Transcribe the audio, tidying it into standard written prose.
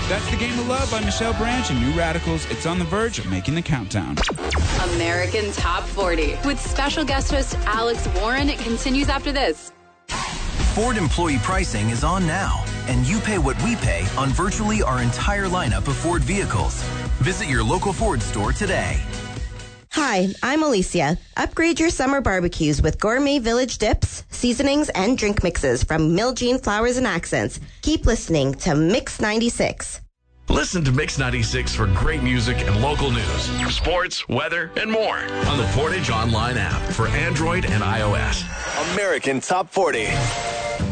That's The Game of Love by Michelle Branch and New Radicals. It's on the verge of making the countdown. American Top 40 with special guest host Alex Warren. It continues after this. Ford employee pricing is on now, and you pay what we pay on virtually our entire lineup of Ford vehicles. Visit your local Ford store today. Hi, I'm Alicia. Upgrade your summer barbecues with gourmet village dips, seasonings, and drink mixes from Miljean Flowers and Accents. Keep listening to Mix 96. Listen to Mix 96 for great music and local news, sports, weather, and more on the Portage Online app for Android and iOS. American Top 40.